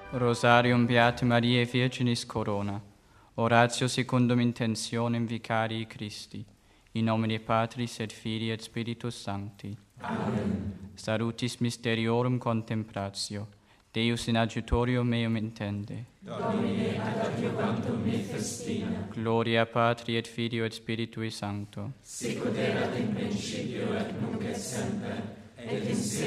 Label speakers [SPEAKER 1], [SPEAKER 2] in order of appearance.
[SPEAKER 1] Rosarium Beate Mariae Virginis Corona. Oratio secundum intentionem Vicarii Christi. In nomine Patris et Filii et Spiritus Sancti.
[SPEAKER 2] Amen.
[SPEAKER 1] Salutis mysteriorum contemplatio. Deus in adjutorium meum intende.
[SPEAKER 2] Domine ad adjuvantum me festina.
[SPEAKER 1] Gloria Patri et Filio et Spiritui Sancto.
[SPEAKER 2] Sic ut erat in principio et nunc et semper, et in